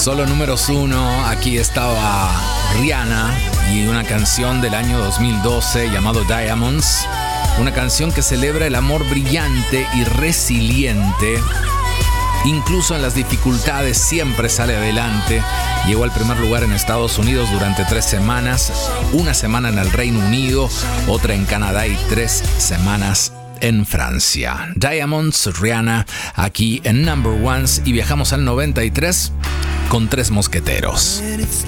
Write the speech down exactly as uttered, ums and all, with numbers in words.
Solo números uno. Aquí estaba Rihanna y una canción del año dos mil doce llamado Diamonds. Una canción que celebra el amor brillante y resiliente. Incluso en las dificultades siempre sale adelante. Llegó al primer lugar en Estados Unidos durante tres semanas. Una semana en el Reino Unido, otra en Canadá y tres semanas en Francia. Diamonds, Rihanna, aquí en Number Ones. Y viajamos al noventa y tres con Tres Mosqueteros.